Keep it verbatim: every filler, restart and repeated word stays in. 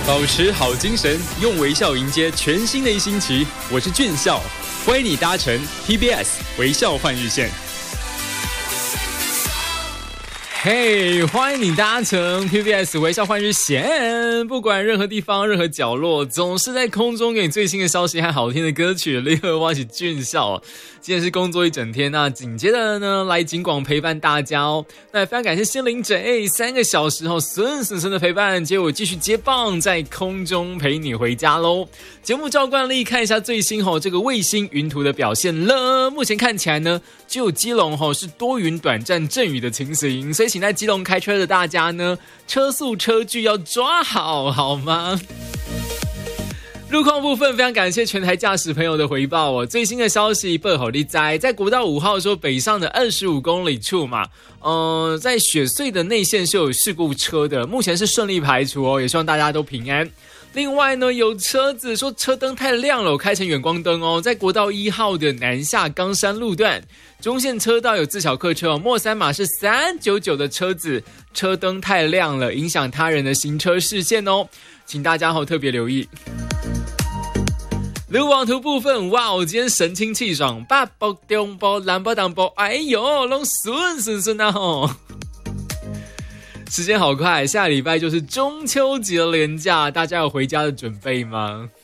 保持好精神，用微笑迎接全新的一星期。我是俊孝，欢迎你搭乘 T B S 微笑换日线。嘿、hey, 欢迎你搭乘 T B S 微笑换日线，不管任何地方任何角落，总是在空中给你最新的消息和好听的歌曲。你好，我是俊孝，今天是工作一整天，那紧接着呢来警广陪伴大家哦。那非常感谢心灵者，哎，三个小时后顺顺顺的陪伴，结果继续接棒在空中陪你回家喽。节目照惯例看一下最新吼这个卫星云图的表现了，目前看起来呢，只有基隆吼是多云短暂阵雨的情形，所以请在基隆开车的大家呢，车速车距要抓好，好吗？路况部分非常感谢全台驾驶朋友的回报哦。最新的消息，不好利在在国道五号说北上的二十五公里处嘛，呃，在雪隧的内线是有事故车的，目前是顺利排除哦，也希望大家都平安。另外呢，有车子说车灯太亮了，我开成远光灯哦，在国道一号的南下冈山路段，中线车道有自小客车哦，末三码是三九九的车子，车灯太亮了，影响他人的行车视线哦，请大家好特别留意。路网图部分，哇，我今天神清气爽，八包中包蓝包当包，哎呦，拢顺顺顺啊吼！时间好快，下礼拜就是中秋节连假，大家有回家的准备吗？